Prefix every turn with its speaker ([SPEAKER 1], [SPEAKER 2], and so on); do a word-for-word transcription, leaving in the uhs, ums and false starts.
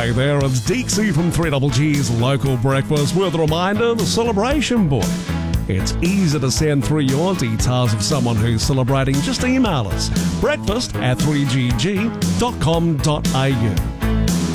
[SPEAKER 1] Hey there, it's Deeksy from three G's Local Breakfast with a reminder, the celebration book. It's easy to send through your details of someone who's celebrating. Just email us, breakfast at three g g dot com dot a u.